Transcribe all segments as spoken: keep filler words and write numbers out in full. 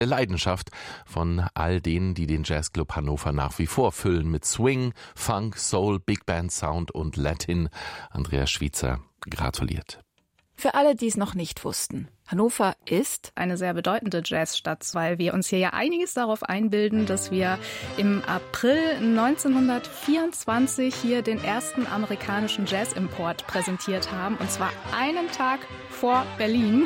Leidenschaft von all denen, die den Jazzclub Hannover nach wie vor füllen mit Swing, Funk, Soul, Big Band Sound und Latin. Andreas Schwiezer gratuliert. Für alle, die es noch nicht wussten, Hannover ist eine sehr bedeutende Jazzstadt, weil wir uns hier ja einiges darauf einbilden, dass wir im April neunzehnhundertvierundzwanzig hier den ersten amerikanischen Jazzimport präsentiert haben, und zwar einen Tag vor Berlin.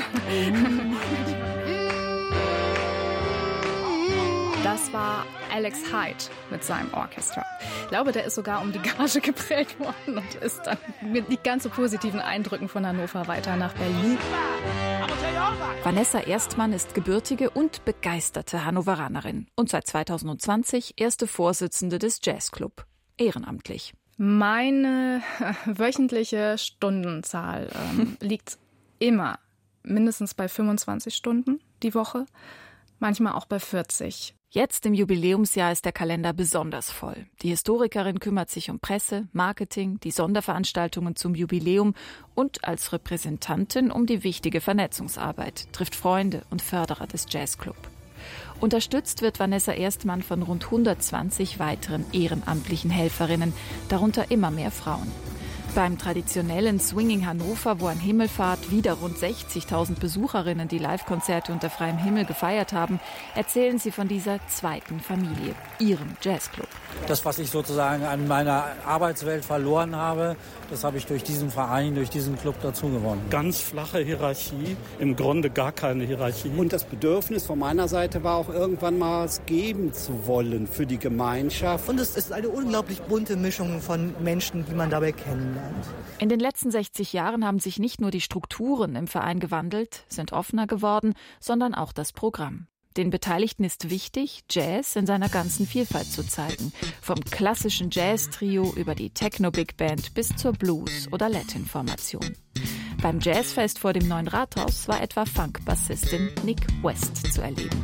Das war Alex Hyde mit seinem Orchester. Ich glaube, der ist sogar um die Gage geprägt worden und ist dann mit nicht ganz so positiven Eindrücken von Hannover weiter nach Berlin. Vanessa Erstmann ist gebürtige und begeisterte Hannoveranerin und seit zweitausendzwanzig erste Vorsitzende des Jazzclub, ehrenamtlich. Meine wöchentliche Stundenzahl ähm, liegt immer mindestens bei fünfundzwanzig Stunden die Woche, manchmal auch bei vierzig. Jetzt im Jubiläumsjahr ist der Kalender besonders voll. Die Historikerin kümmert sich um Presse, Marketing, die Sonderveranstaltungen zum Jubiläum und als Repräsentantin um die wichtige Vernetzungsarbeit, trifft Freunde und Förderer des Jazzclub. Unterstützt wird Vanessa Erstmann von rund hundertzwanzig weiteren ehrenamtlichen Helferinnen, darunter immer mehr Frauen. Beim traditionellen Swinging Hannover, wo an Himmelfahrt wieder rund sechzigtausend Besucherinnen die Live-Konzerte unter freiem Himmel gefeiert haben, erzählen sie von dieser zweiten Familie, ihrem Jazzclub. Das, was ich sozusagen an meiner Arbeitswelt verloren habe, das habe ich durch diesen Verein, durch diesen Club dazu gewonnen. Ganz flache Hierarchie, im Grunde gar keine Hierarchie. Und das Bedürfnis von meiner Seite war auch irgendwann mal was geben zu wollen für die Gemeinschaft. Und es ist eine unglaublich bunte Mischung von Menschen, die man dabei kennenlernt. In den letzten sechzig Jahren haben sich nicht nur die Strukturen im Verein gewandelt, sind offener geworden, sondern auch das Programm. Den Beteiligten ist wichtig, Jazz in seiner ganzen Vielfalt zu zeigen. Vom klassischen Jazz-Trio über die Techno-Big Band bis zur Blues- oder Latin-Formation. Beim Jazzfest vor dem Neuen Rathaus war etwa Funk-Bassistin Nick West zu erleben.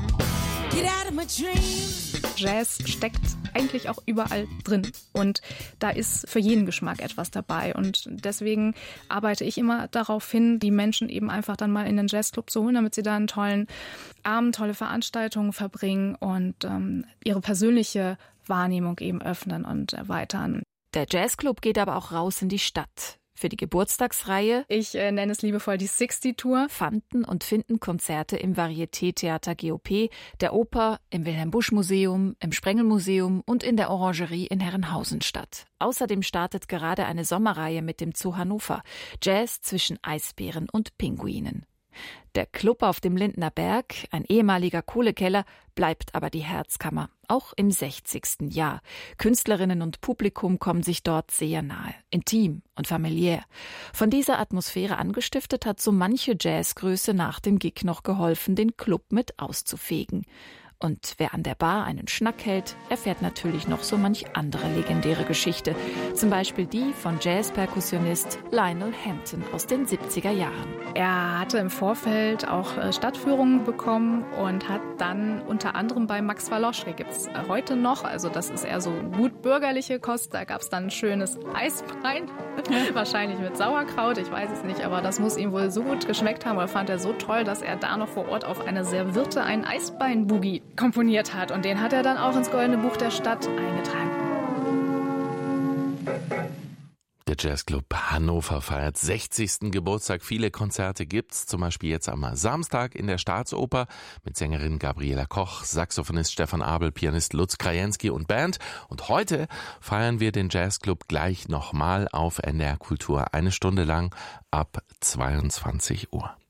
Jazz steckt eigentlich auch überall drin und da ist für jeden Geschmack etwas dabei und deswegen arbeite ich immer darauf hin, die Menschen eben einfach dann mal in den Jazzclub zu holen, damit sie da einen tollen Abend, tolle Veranstaltungen verbringen und ähm, ihre persönliche Wahrnehmung eben öffnen und erweitern. Der Jazzclub geht aber auch raus in die Stadt. Für die Geburtstagsreihe, ich äh, nenne es liebevoll die sechzig-Tour, fanden und finden Konzerte im Varieté-Theater G O P, der Oper, im Wilhelm-Busch-Museum, im Sprengelmuseum und in der Orangerie in Herrenhausen statt. Außerdem startet gerade eine Sommerreihe mit dem Zoo Hannover, Jazz zwischen Eisbären und Pinguinen. Der Club auf dem Lindner Berg, ein ehemaliger Kohlekeller, bleibt aber die Herzkammer, auch im sechzigsten Jahr. Künstlerinnen und Publikum kommen sich dort sehr nahe, intim und familiär. Von dieser Atmosphäre angestiftet hat so manche Jazzgröße nach dem Gig noch geholfen, den Club mit auszufegen. Und wer an der Bar einen Schnack hält, erfährt natürlich noch so manch andere legendäre Geschichte. Zum Beispiel die von Jazz-Perkussionist Lionel Hampton aus den siebziger Jahren. Er hatte im Vorfeld auch Stadtführungen bekommen und hat dann unter anderem bei Max Waloschke, gibt es heute noch, also das ist eher so gut bürgerliche Kost, da gab es dann ein schönes Eisbein, wahrscheinlich mit Sauerkraut, ich weiß es nicht, aber das muss ihm wohl so gut geschmeckt haben oder fand er so toll, dass er da noch vor Ort auf einer Serviette einen Eisbein-Boogie komponiert hat. Und den hat er dann auch ins Goldene Buch der Stadt eingetragen. Der Jazzclub Hannover feiert sechzigsten Geburtstag. Viele Konzerte gibt's, zum Beispiel jetzt am Samstag in der Staatsoper mit Sängerin Gabriela Koch, Saxophonist Stefan Abel, Pianist Lutz Krajewski und Band. Und heute feiern wir den Jazzclub gleich nochmal auf N D R Kultur. Eine Stunde lang ab zweiundzwanzig Uhr.